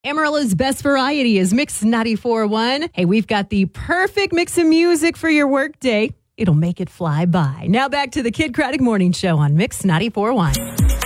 Amarillo's best variety is Mix 94.1. Hey, we've got the perfect mix of music for your workday. It'll make it fly by. Now back to the Kid Craddock Morning Show on Mix 94.1.